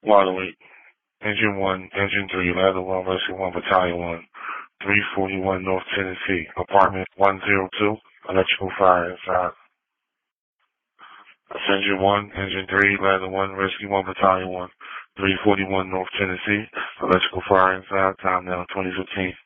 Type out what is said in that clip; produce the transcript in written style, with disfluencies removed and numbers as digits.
Waterway, Engine 1, Engine 3, Ladder 1, Rescue 1, Battalion 1, 341 North Tennessee, Apartment 102, electrical fire inside. Engine 1, Engine 3, Ladder 1, Rescue 1, Battalion 1, 341 North Tennessee, electrical fire inside, time now 2015.